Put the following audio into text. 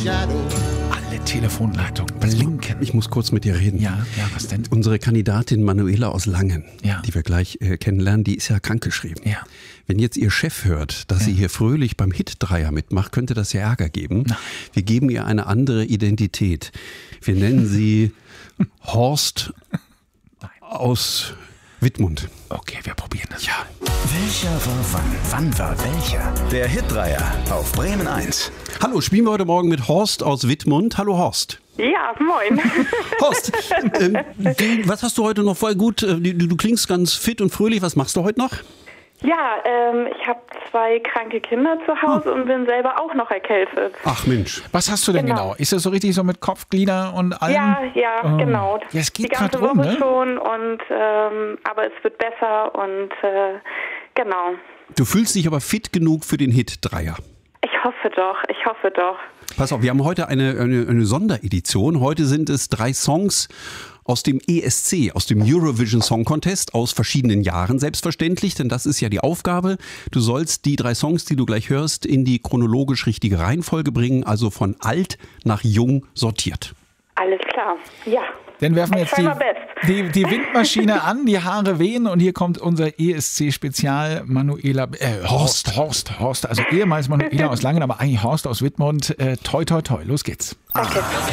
Alle Telefonleitungen blinken. Ich muss kurz mit dir reden. Ja, was denn? Unsere Kandidatin Manuela aus Langen, Ja. die wir gleich kennenlernen, die ist ja krankgeschrieben. Ja. Wenn jetzt ihr Chef hört, dass sie hier fröhlich beim Hit-Dreier mitmacht, könnte das ja Ärger geben. Nein. Wir geben ihr eine andere Identität. Wir nennen sie Horst aus Wittmund. Okay, wir probieren das. Ja. Welcher war wann? Wann war welcher? Der Hit-Dreier auf Bremen 1. Hallo, spielen wir heute Morgen mit Horst aus Wittmund. Hallo Horst. Ja, moin. Horst, was hast du heute noch voll gut? Du klingst ganz fit und fröhlich. Was machst du heute noch? Ja, ich habe 2 kranke Kinder zu Hause und bin selber auch noch erkältet. Ach Mensch. Was hast du denn genau? Ist das so richtig so mit Kopf, Glieder und allem? Ja, genau. Ja, es geht die ganze grad rum, Woche ne? schon und aber es wird besser und genau. Du fühlst dich aber fit genug für den Hit-Dreier. Ich hoffe doch. Pass auf, wir haben heute eine Sonderedition. Heute sind es 3 Songs aus dem ESC, aus dem Eurovision Song Contest, aus verschiedenen Jahren selbstverständlich, denn das ist ja die Aufgabe. Du sollst die 3 Songs, die du gleich hörst, in die chronologisch richtige Reihenfolge bringen, also von alt nach jung sortiert. Alles klar, ja. Dann werfen wir Ich jetzt try my best. die Windmaschine an, die Haare wehen und hier kommt unser ESC-Spezial Horst, also ehemals Manuela aus Langen, aber eigentlich Horst aus Wittmund. Toi, toi, toi, los geht's. Danke.